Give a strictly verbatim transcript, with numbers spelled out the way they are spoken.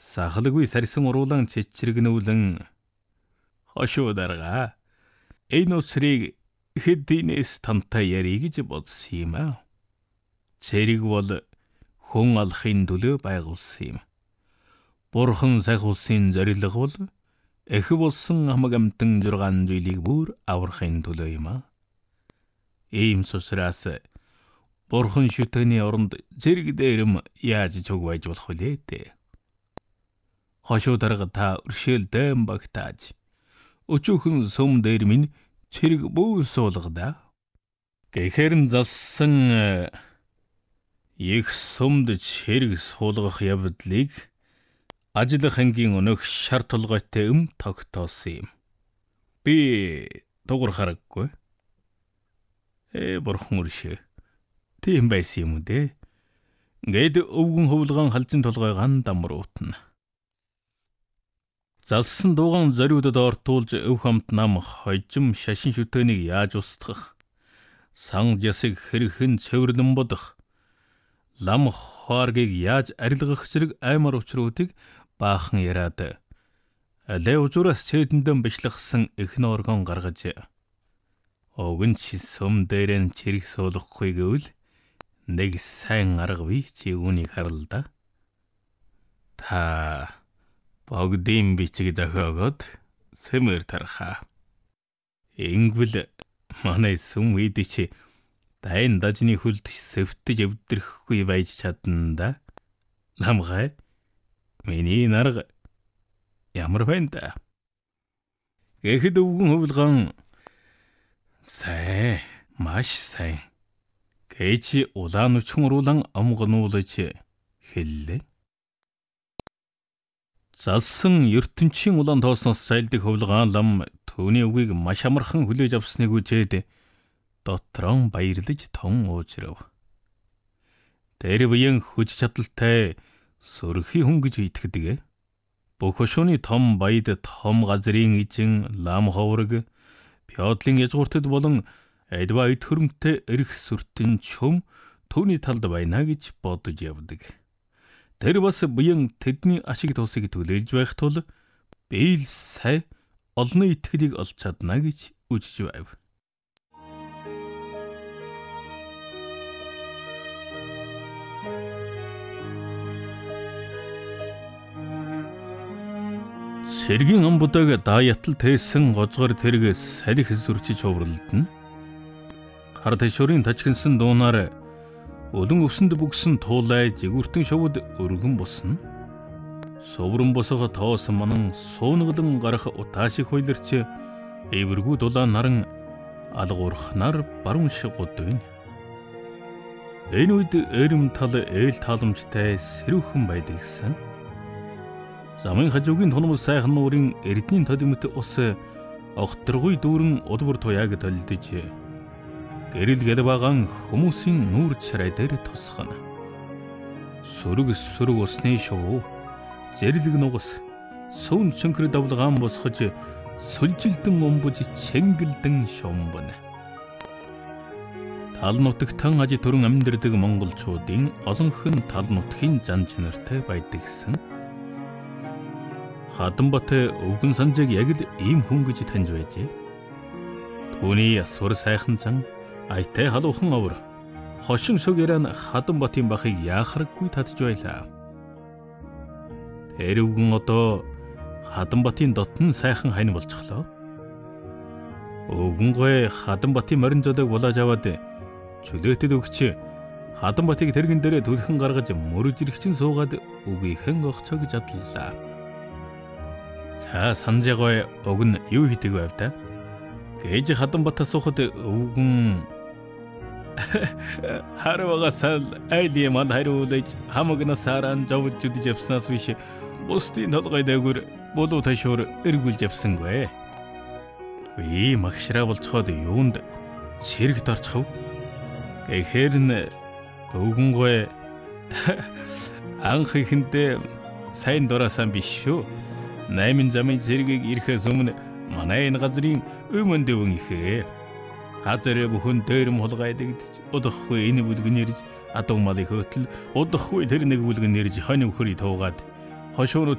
Сахалгүй сарсан уруулан чичрэгнүүлэн хошуу дарга. Энэ үсрийг хэдийнээс тантай ярих гэж бодсон юм аа. Цэрэг бол хүн алахын төлөө байгуулсан юм. Бурхан сайхуулсан зорилго бол эх болсон хамаг амтан зургаан зүйлийг бүр аврахын төлөө юм аа. Ийм сусраас Бурхан шүтэний оронд зэрэг дээрэм яаж чуг байж болох вэ дээ. Хошуу дарга та өршөөл дэм багтааж өчүүхэн сүм дээр минь цэрэг бүү суулгада. Гэхээр нь зассан их сүмд цэрэг суулгах явдлыг ажил хангийн өнөх шар толгойтой юм тогтоосон юм. Би дугур хараггүй. Э бурхан өршөө. Тийм байсан юм уу дээ. Гэд өвгөн хөвлгөн халжин толгойган дамруутна. Залсан дууган зориудад ортуулж өв хамт нам хожим шашин шүтэнийг яаж устгах, сан ясыг хэрхэн цэвэрлэн бодох, лам хоаргийг яаж арилгах зэрэг аймар учруудыг баахан яриад алей ужуураас цээдэндэн бишлахсан эхнэ оргон гаргаж огн чи сүм дээрэн чирэг суулгахгүй гэвэл нэг сайн арга бий чи үүнийг харал да. Та богдын бичиг дохиогод сэмэр тарха. Ингвэл манай сүм үед чи дайн дажны хүлдэж сэвтэж өвдөрөхгүй байж чадна да. Ламгай миний нарга ямар байна да. Гэхэд өвгөн хөвлгөн сайн маш сайн гэж улаан нүчгэн уруулан амгануулж хэллээ. Залсан ертөнчийн улаан тоосноос сайлдаг хөвлгөн лам түүний үгийг маш амархан хүлээж авсныг үжээд дотрон баярлаж тон уужрав. Тэр буян хүч чадалтай сөрхий хүн гэж итгэдэг. Бүх хошууны том баяд том газрын эзэн лам ховрог Пёдлын язгууртад болон эдва эд хөрөмтэй эрх сүртэн чөм түүний талд байна гэж бодож явдаг. Тэр бас буян тэдний ашиг тусыг түлээлж байх тул бийл сай олны итгэлийг олж чадна гэж үзэж байв. Сэргийн амбудаг даятал тээсэн гозгор тэрэг салхи сүрчиж хувралдана. Хар тэшүүрийн тачгинсан дуунаар өлөн өвсөнд бүгсэн туулай жигүүртэн шовд өргөн босно. Сувран босго тоос манан суунгалан гарах утаашиг хойлорч эвэргүү дулаан наран алгуурхнаар баруун шигуд байна. Энэ үед эрэм тал ээл тааламжтай сэрүүхэн байдаг гэсэн. Замын хажуугийн тонмол сайхан нуурын эрдний тодимт ус огторгой дүүрэн удвар туяаг толдож гэрэл гэлбаган хүмүүсийн нүүр царай дээр тусгана. Сүрэг сүрэг усны шувуу зэрлэг нугас сүүн чөнхөр давлгаан босгож сүлжилдэн өмбөж чэнгэлдэн шомбоно. Тал нутагтан аж төрөн амьдардаг монголчуудын олонх нь тал нутгийн зан чанартай байдаг гэсэн. Хатанбат өвгөн санжааг яг л ийм хүн гэж таньж байжээ. Түүний асвар сайхан зан айтай халуухан овор хошин шог яран Хатанбатын бахыг яахараггүй татж байлаа. Тэр өвгөн одоо Хатанбатын дотн сайхан хань болчихлоо. Өвгөн гой Хатанбатын морин золыг булааж аваад чөлөөтөд өгч Хатанбатыг тэргэн дээрээ түлхэн гаргаж мөрөж ирэгчин суугаад үгийнхэн огцоо гэж адлаа. За санжаагүй уг нь юу хийдэг байв та? Гэж Хатанбатаас сухад өвгөн харвагасал айли мал хариулж хамагнасаран жавж жүдж явснаас биш бусдын толгой дээгүр болоо ташуур эргүүлж явсангүй. Үй магшраа болцоход юунд сэрэг тарчхав? Гэхээр н өвгөнгөө анх ихэндээ сайн дураасан биш шүү. Наймын замын зэргийг ирэхээс өмнө манай энэ газрын өмнө дэвэн ихээ. Хазарэ бүхэн дээрм хулгайдагдж удахгүй энэ бүлгэн ирж адуу малыг хөтөл удахгүй тэр нэг бүлгэн ирж хонь өхөрий туугаад хошуунууд